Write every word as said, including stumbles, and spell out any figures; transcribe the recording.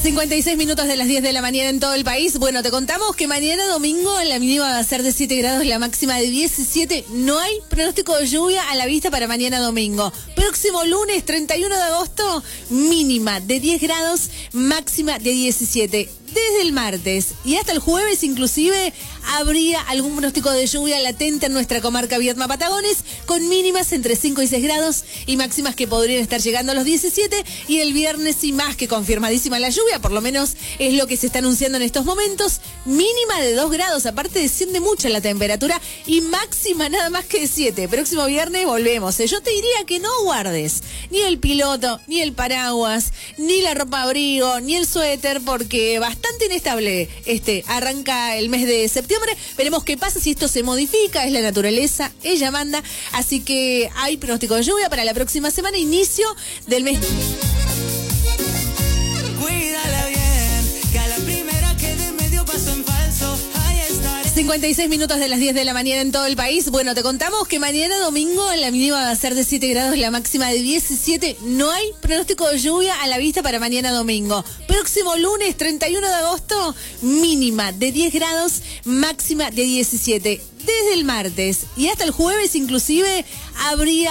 cincuenta y seis minutos de las diez de la mañana en todo el país. Bueno, te contamos que mañana domingo la mínima va a ser de siete grados, la máxima de diecisiete. No hay pronóstico de lluvia a la vista para mañana domingo. Próximo lunes, treinta y uno de agosto, mínima de diez grados, máxima de diecisiete. Desde el martes y hasta el jueves inclusive habría algún pronóstico de lluvia latente en nuestra comarca Viedma Patagones, con mínimas entre cinco y seis grados y máximas que podrían estar llegando a los diecisiete. Y el viernes sí, más que confirmadísima la lluvia, por lo menos es lo que se está anunciando en estos momentos, mínima de dos grados, aparte desciende mucho la temperatura, y máxima nada más que de siete. Próximo viernes volvemos. Yo te diría que no guardes ni el piloto, ni el paraguas, ni la ropa abrigo, ni el suéter, porque bastante inestable este arranca el mes de septiembre. Veremos qué pasa, si esto se modifica, es la naturaleza, ella manda. Así que hay pronóstico de lluvia para la próxima semana, inicio del mes. Cuídala bien, que a la primera que de medio paso en falso, ahí estaré. cincuenta y seis minutos de las diez de la mañana en todo el país. Bueno, te contamos que mañana domingo la mínima va a ser de siete grados, la máxima de diecisiete. No hay pronóstico de lluvia a la vista para mañana domingo. Próximo lunes, treinta y uno de agosto, mínima de diez grados, máxima de diecisiete. Desde el martes y hasta el jueves inclusive habría